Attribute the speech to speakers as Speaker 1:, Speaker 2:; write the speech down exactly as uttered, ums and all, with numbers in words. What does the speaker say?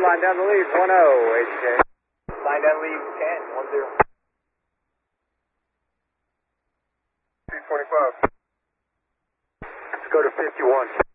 Speaker 1: line down the lead, one oh, H K.
Speaker 2: Line down lead, ten, one zero.
Speaker 3: two twenty-five.
Speaker 1: Let's go to fifty-one.